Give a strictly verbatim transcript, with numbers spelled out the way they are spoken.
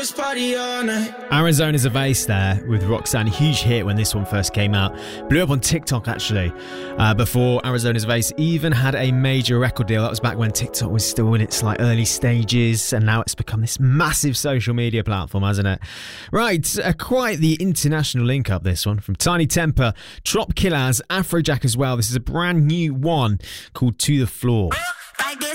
let's party all night. Arizona's a Vase there with Roxanne. Huge hit when this one first came out. Blew up on TikTok actually. Uh, before Arizona's Vase even had a major record deal. That was back when TikTok was still in its like early stages, and now it's become this massive social media platform, hasn't it? Right, uh, quite the international link up this one from Tiny Temper, Trop Killers, Afrojack as well. This is a brand new one called To The Floor. I